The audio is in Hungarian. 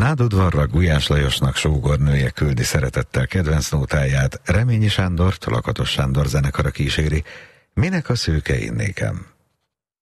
Nádudvarra Gulyás Lajosnak sógornője küldi szeretettel kedvenc nótáját, Reményi Sándort, Lakatos Sándor zenekara kíséri. Minek a szőke én nékem?